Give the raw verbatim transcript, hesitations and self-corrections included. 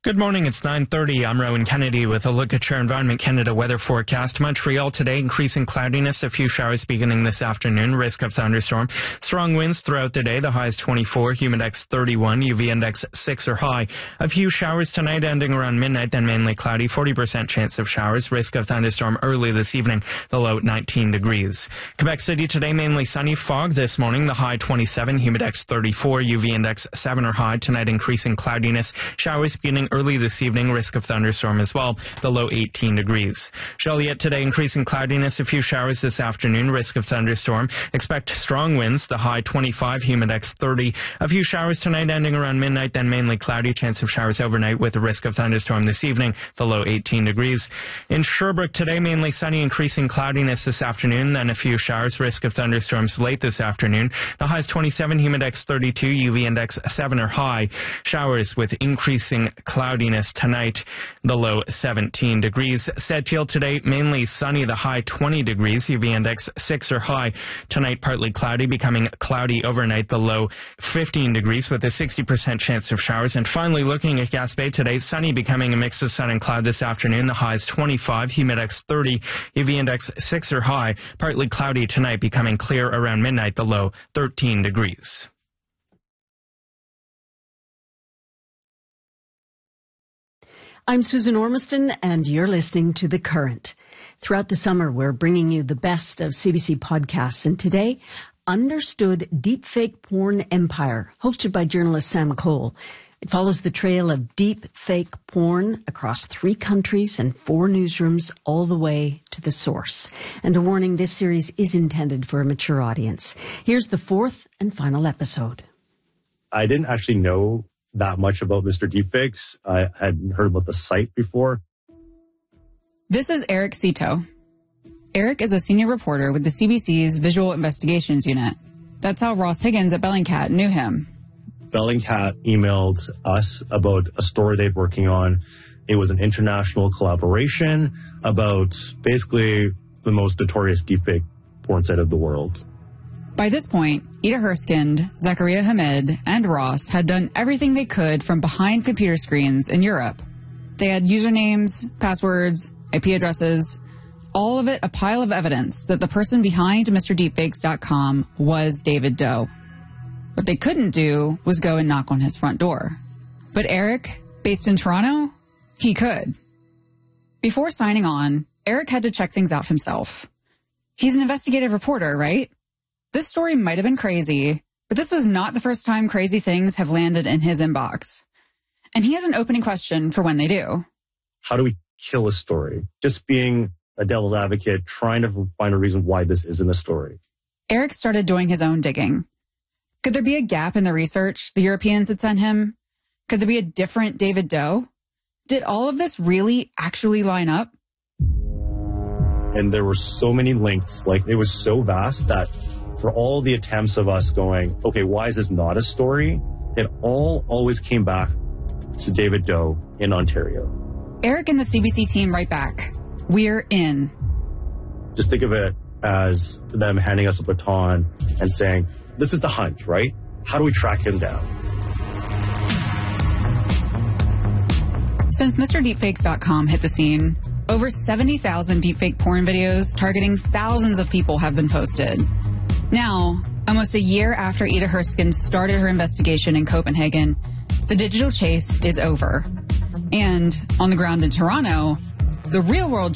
Good morning, it's nine thirty. I'm Rowan Kennedy with a look at your Environment Canada weather forecast. Montreal today, increasing cloudiness, a few showers beginning this afternoon, risk of thunderstorm. Strong winds throughout the day, the high is twenty-four, humidex thirty-one, U V index six or high. A few showers tonight ending around midnight, then mainly cloudy, forty percent chance of showers, risk of thunderstorm early this evening, the low nineteen degrees. Quebec City today, mainly sunny, fog this morning, the high twenty-seven, humidex thirty-four, U V index seven or high. Tonight, increasing cloudiness, showers beginning early this evening, risk of thunderstorm as well, the low eighteen degrees. Joliet today, increasing cloudiness, a few showers this afternoon, risk of thunderstorm. Expect strong winds, the high twenty-five, humidex thirty. A few showers tonight ending around midnight, then mainly cloudy, chance of showers overnight with a risk of thunderstorm this evening, the low eighteen degrees. In Sherbrooke today, mainly sunny, increasing cloudiness this afternoon, then a few showers, risk of thunderstorms late this afternoon. The high is twenty-seven, humidex thirty-two, U V index seven or high. Showers with increasing cloudiness tonight, the low seventeen degrees. Sept-Îles today, mainly sunny, the high twenty degrees, U V index six or high. Tonight, partly cloudy, becoming cloudy overnight, the low fifteen degrees with a sixty percent chance of showers. And finally, looking at Gaspé today, sunny, becoming a mix of sun and cloud this afternoon, the high is twenty-five, humidex thirty, U V index six or high. Partly cloudy tonight, becoming clear around midnight, the low thirteen degrees. I'm Susan Ormiston, and you're listening to The Current. Throughout the summer, we're bringing you the best of C B C podcasts, and today, Understood Deepfake Porn Empire, hosted by journalist Sam Cole. It follows the trail of deepfake porn across three countries and four newsrooms all the way to the source. And a warning, this series is intended for a mature audience. Here's the fourth and final episode. I didn't actually know that much about Mister Deepfakes. I had heard about the site before. This is Eric Cito. Eric is a senior reporter with the C B C's Visual Investigations Unit. That's how Ross Higgins at Bellingcat knew him. Bellingcat emailed us about a story they'd working on. It was an international collaboration about basically the most notorious deepfake porn site of the world. By this point, Ida Herskind, Zakaria Hamid, and Ross had done everything they could from behind computer screens in Europe. They had usernames, passwords, I P addresses, all of it a pile of evidence that the person behind Mister Deepfakes dot com was David Doe. What they couldn't do was go and knock on his front door. But Eric, based in Toronto, he could. Before signing on, Eric had to check things out himself. He's an investigative reporter, right? This story might have been crazy, but this was not the first time crazy things have landed in his inbox. And he has an opening question for when they do. How do we kill a story? Just being a devil's advocate, trying to find a reason why this isn't a story. Eric started doing his own digging. Could there be a gap in the research the Europeans had sent him? Could there be a different David Doe? Did all of this really actually line up? And there were so many links, like it was so vast that for all the attempts of us going, okay, why is this not a story? It all always came back to David Doe in Ontario. Eric and the C B C team write back. We're in. Just think of it as them handing us a baton and saying, this is the hunt, right? How do we track him down? Since Mister Deepfakes dot com hit the scene, over seventy thousand deepfake porn videos targeting thousands of people have been posted. Now, almost a year after Ida Herskind started her investigation in Copenhagen, the digital chase is over. And on the ground in Toronto, the real-world